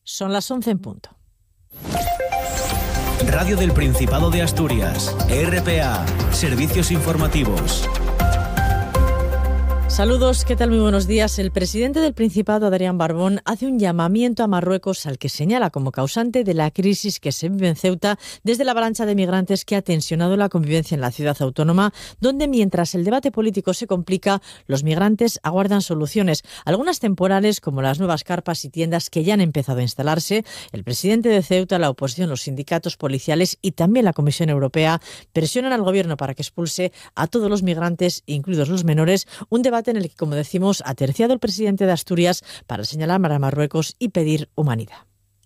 Son las 11 en punto. Radio del Principado de Asturias, RPA, servicios informativos. Saludos, ¿qué tal? Muy buenos días. El presidente del Principado, Adrián Barbón, hace un llamamiento a Marruecos al que señala como causante de la crisis que se vive en Ceuta desde la avalancha de migrantes que ha tensionado la convivencia en la ciudad autónoma, donde mientras el debate político se complica, los migrantes aguardan soluciones, algunas temporales como las nuevas carpas y tiendas que ya han empezado a instalarse. El presidente de Ceuta, la oposición, los sindicatos policiales y también la Comisión Europea presionan al gobierno para que expulse a todos los migrantes, incluidos los menores, un debate en el que, como decimos, ha terciado el presidente de Asturias para señalar a Marruecos y pedir humanidad.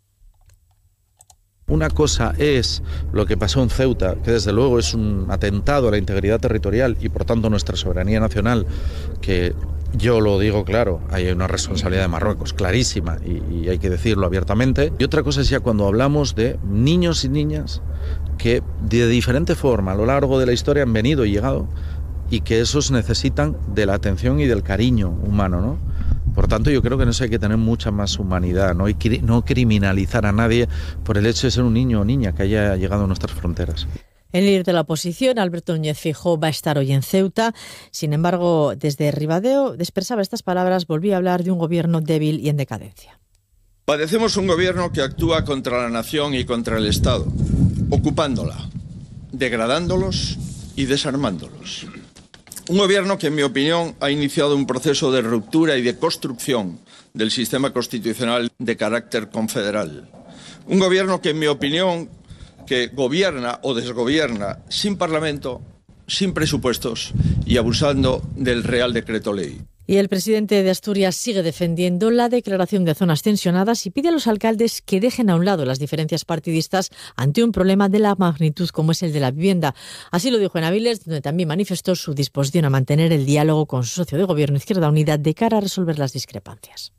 Una cosa es lo que pasó en Ceuta, que desde luego es un atentado a la integridad territorial y por tanto nuestra soberanía nacional, que yo lo digo claro, hay una responsabilidad de Marruecos clarísima y hay que decirlo abiertamente. Y otra cosa es ya cuando hablamos de niños y niñas que de diferente forma a lo largo de la historia han venido y llegado, y que esos necesitan de la atención y del cariño humano, ¿no? Por tanto, yo creo que en eso hay que tener mucha más humanidad, ¿no? Y no criminalizar a nadie por el hecho de ser un niño o niña que haya llegado a nuestras fronteras. El líder de la oposición, Alberto Núñez Feijóo, va a estar hoy en Ceuta. Sin embargo, desde Ribadeo expresaba estas palabras, volvía a hablar de un gobierno débil y en decadencia. Padecemos un gobierno que actúa contra la nación y contra el Estado, ocupándola, degradándolos y desarmándolos. Un gobierno que, en mi opinión, ha iniciado un proceso de ruptura y de construcción del sistema constitucional de carácter confederal. Un gobierno que, en mi opinión, que gobierna o desgobierna sin Parlamento, sin presupuestos y abusando del Real Decreto Ley. Y el presidente de Asturias sigue defendiendo la declaración de zonas tensionadas y pide a los alcaldes que dejen a un lado las diferencias partidistas ante un problema de la magnitud como es el de la vivienda. Así lo dijo en Avilés, donde también manifestó su disposición a mantener el diálogo con su socio de gobierno Izquierda Unida de cara a resolver las discrepancias.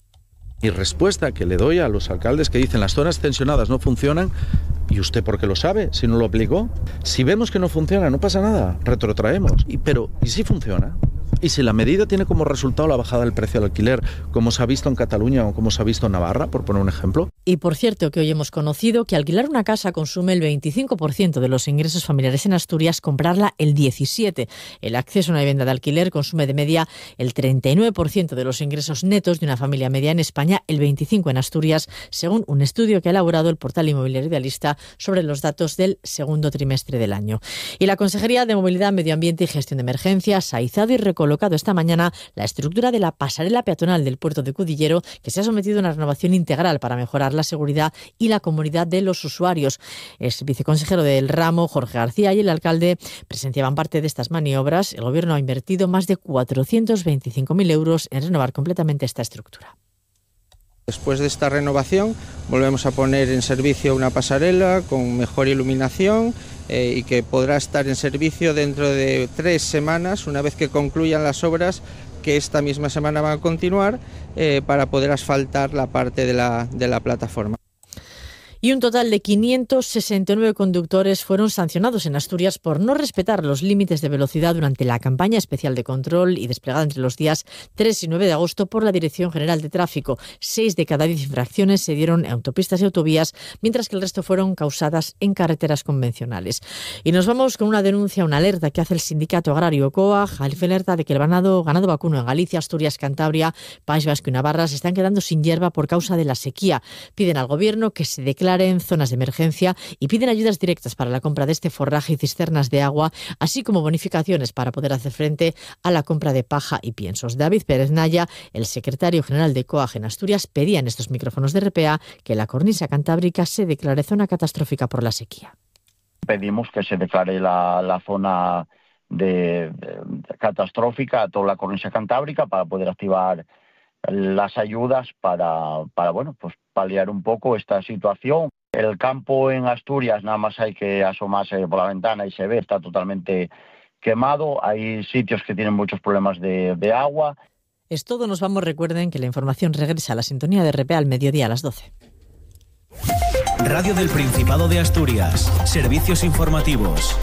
Y respuesta que le doy a los alcaldes que dicen las zonas tensionadas no funcionan, ¿y usted por qué lo sabe? Si no lo aplicó. Si vemos que no funciona, no pasa nada, retrotraemos. Pero ¿y si funciona? Y si la medida tiene como resultado la bajada del precio del alquiler, como se ha visto en Cataluña o como se ha visto en Navarra, por poner un ejemplo. Y por cierto, que hoy hemos conocido que alquilar una casa consume el 25% de los ingresos familiares en Asturias, comprarla el 17%. El acceso a una vivienda de alquiler consume de media el 39% de los ingresos netos de una familia media en España, el 25% en Asturias, según un estudio que ha elaborado el portal inmobiliario Idealista sobre los datos del segundo trimestre del año. Y la Consejería de Movilidad, Medio Ambiente y Gestión de Emergencias ha izado y recolocado esta mañana la estructura de la pasarela peatonal del puerto de Cudillero, que se ha sometido a una renovación integral para mejorar la seguridad y la comodidad de los usuarios. El viceconsejero del ramo, Jorge García, y el alcalde presenciaban parte de estas maniobras. El gobierno ha invertido más de 425.000 euros en renovar completamente esta estructura. Después de esta renovación volvemos a poner en servicio una pasarela con mejor iluminación y que podrá estar en servicio dentro de 3 semanas, una vez que concluyan las obras que esta misma semana van a continuar, para poder asfaltar la parte de la plataforma. Y un total de 569 conductores fueron sancionados en Asturias por no respetar los límites de velocidad durante la campaña especial de control y desplegada entre los días 3 y 9 de agosto por la Dirección General de Tráfico. 6 de cada 10 infracciones se dieron en autopistas y autovías, mientras que el resto fueron causadas en carreteras convencionales. Y nos vamos con una denuncia, una alerta que hace el sindicato agrario COAG, alerta de que el ganado vacuno en Galicia, Asturias, Cantabria, País Vasco y Navarra se están quedando sin hierba por causa de la sequía. Piden al gobierno que se declare en zonas de emergencia y piden ayudas directas para la compra de este forraje y cisternas de agua, así como bonificaciones para poder hacer frente a la compra de paja y piensos. David Pérez Naya, el secretario general de COAG en Asturias, pedía en estos micrófonos de RPA que la cornisa cantábrica se declare zona catastrófica por la sequía. Pedimos que se declare la zona catastrófica a toda la cornisa cantábrica para poder activar las ayudas para paliar un poco esta situación. El campo en Asturias, nada más hay que asomarse por la ventana y se ve, está totalmente quemado. Hay sitios que tienen muchos problemas de agua. Es todo, nos vamos. Recuerden que la información regresa a la sintonía de RPA al mediodía a las 12. Radio del Principado de Asturias. Servicios informativos.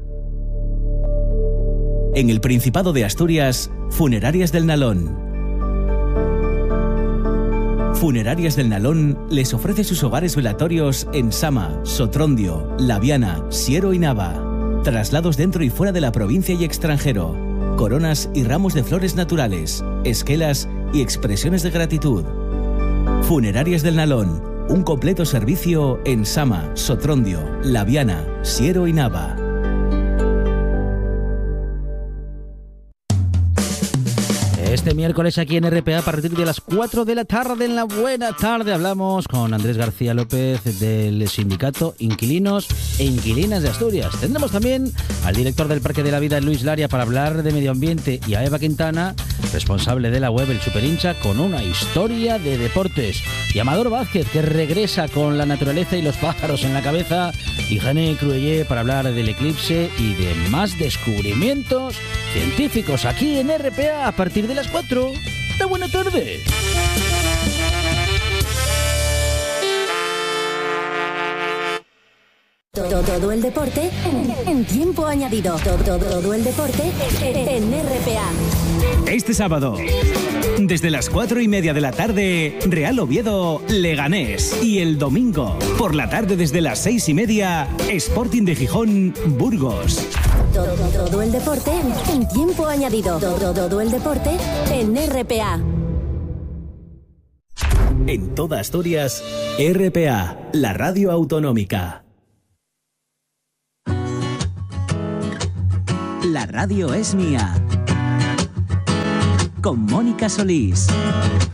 En el Principado de Asturias, Funerarias del Nalón. Funerarias del Nalón les ofrece sus hogares velatorios en Sama, Sotrondio, Laviana, Siero y Nava. Traslados dentro y fuera de la provincia y extranjero. Coronas y ramos de flores naturales, esquelas y expresiones de gratitud. Funerarias del Nalón, un completo servicio en Sama, Sotrondio, Laviana, Siero y Nava. Este miércoles aquí en RPA, a partir de las 4 de la tarde, en la buena tarde, hablamos con Andrés García López del sindicato Inquilinos e Inquilinas de Asturias. Tendremos también al director del Parque de la Vida, Luis Laria, para hablar de medio ambiente, y a Eva Quintana, responsable de la web El Superhincha, con una historia de deportes. Y Amador Vázquez, que regresa con la naturaleza y los pájaros en la cabeza, y Jané Cruellé para hablar del eclipse y de más descubrimientos científicos aquí en RPA a partir de las 4. ¡De buena tarde! Todo el deporte en tiempo añadido. Todo el deporte en RPA. Este sábado, desde las 4:30 de la tarde, Real Oviedo, Leganés. Y el domingo, por la tarde desde las 6:30, Sporting de Gijón, Burgos. Todo el deporte en tiempo añadido. Todo el deporte en RPA. En toda Asturias, RPA, la radio autonómica. La radio es mía. Con Mónica Solís.